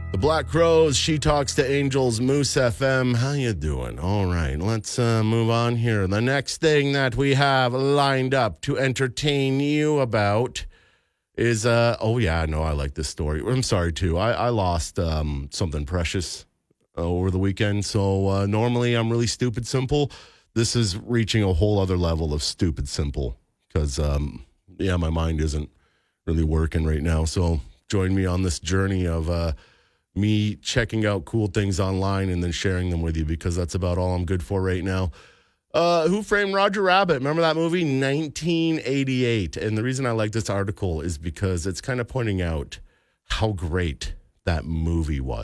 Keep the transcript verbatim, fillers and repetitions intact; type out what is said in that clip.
The Black Crowes, She Talks to Angels, Moose F M. How you doing? All right, let's uh, move on here. The next thing that we have lined up to entertain you about is, uh, oh yeah, no, I like this story. I'm sorry, too. I, I lost um, something precious uh, over the weekend, so uh, normally I'm really stupid simple. This is reaching a whole other level of stupid simple because, um, yeah, my mind isn't really working right now. So join me on this journey of uh, me checking out cool things online and then sharing them with you because that's about all I'm good for right now. Uh, Who Framed Roger Rabbit? Remember that movie? nineteen eighty-eight. And the reason I like this article is because it's kind of pointing out how great that movie was.